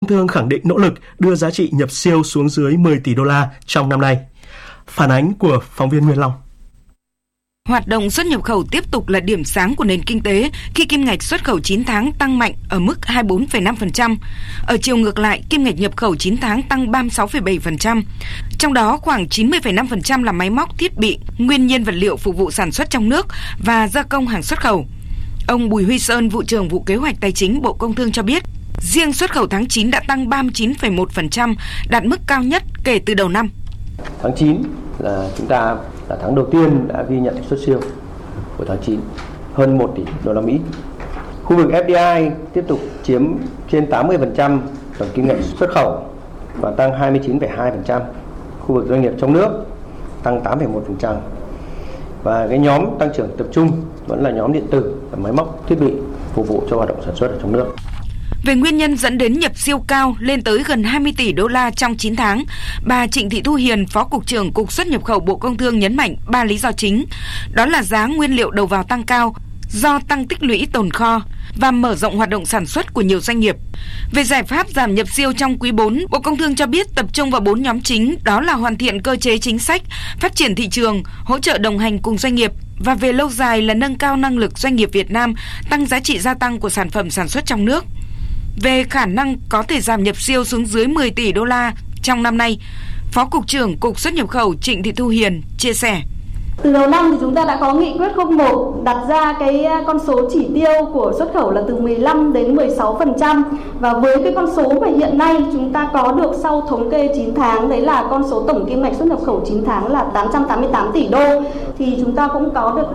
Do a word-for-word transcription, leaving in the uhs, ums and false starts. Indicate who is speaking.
Speaker 1: Thương khẳng định nỗ lực đưa giá trị nhập siêu xuống dưới mười tỷ đô la trong năm nay. Phản ánh của phóng viên Nguyên Long.
Speaker 2: Hoạt động xuất nhập khẩu tiếp tục là điểm sáng của nền kinh tế khi kim ngạch xuất khẩu chín tháng tăng mạnh ở mức hai mươi bốn phẩy năm phần trăm. Ở chiều ngược lại, kim ngạch nhập khẩu chín tháng tăng ba mươi sáu phẩy bảy phần trăm. Trong đó khoảng chín mươi phẩy năm phần trăm là máy móc, thiết bị, nguyên nhiên vật liệu phục vụ sản xuất trong nước và gia công hàng xuất khẩu. Ông Bùi Huy Sơn, vụ trưởng vụ kế hoạch tài chính Bộ Công Thương cho biết, riêng xuất khẩu tháng chín đã tăng ba mươi chín phẩy một phần trăm, đạt mức cao nhất kể từ đầu năm.
Speaker 3: Tháng chín là chúng ta là tháng đầu tiên đã ghi nhận xuất siêu của tháng chín, hơn một tỷ đô la Mỹ. Khu vực ép đê i tiếp tục chiếm trên tám mươi phần trăm tổng kim ngạch xuất khẩu và tăng hai mươi chín phẩy hai phần trăm. Khu vực doanh nghiệp trong nước tăng tám phẩy một phần trăm. Và cái nhóm tăng trưởng tập trung vẫn là nhóm điện tử và máy móc, thiết bị phục vụ cho hoạt động sản xuất ở trong nước.
Speaker 2: Về nguyên nhân dẫn đến nhập siêu cao lên tới gần hai mươi tỷ đô la trong chín tháng, bà Trịnh Thị Thu Hiền, Phó Cục trưởng Cục Xuất nhập khẩu Bộ Công Thương nhấn mạnh ba lý do chính. Đó là giá nguyên liệu đầu vào tăng cao, do tăng tích lũy tồn kho và mở rộng hoạt động sản xuất của nhiều doanh nghiệp. Về giải pháp giảm nhập siêu trong quý bốn, Bộ Công Thương cho biết tập trung vào bốn nhóm chính, đó là hoàn thiện cơ chế chính sách, phát triển thị trường, hỗ trợ đồng hành cùng doanh nghiệp, và về lâu dài là nâng cao năng lực doanh nghiệp Việt Nam, tăng giá trị gia tăng của sản phẩm sản xuất trong nước. Về khả năng có thể giảm nhập siêu xuống dưới mười tỷ đô la trong năm nay, Phó Cục trưởng Cục Xuất nhập khẩu Trịnh Thị Thu Hiền chia sẻ.
Speaker 4: Từ đầu năm thì chúng ta đã có nghị quyết không một đặt ra cái con số chỉ tiêu của xuất khẩu là từ mười lăm đến mười sáu phần trăm, và với cái con số mà hiện nay chúng ta có được sau thống kê chín tháng, đấy là con số tổng kim ngạch xuất nhập khẩu chín tháng là tám trăm tám mươi tám tỷ đô, thì chúng ta cũng có được